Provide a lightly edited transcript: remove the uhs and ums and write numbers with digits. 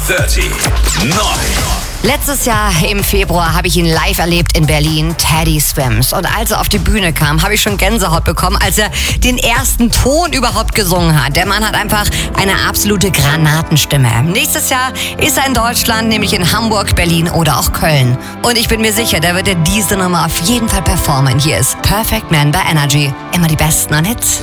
30. 9. Letztes Jahr im Februar habe ich ihn live erlebt in Berlin, Teddy Swims. Und als er auf die Bühne kam, habe ich schon Gänsehaut bekommen, als er den ersten Ton überhaupt gesungen hat. Der Mann hat einfach eine absolute Granatenstimme. Nächstes Jahr ist er in Deutschland, nämlich in Hamburg, Berlin oder auch Köln. Und ich bin mir sicher, da wird er diese Nummer auf jeden Fall performen. Hier ist Perfect Man bei Energy. Immer die besten an Hits.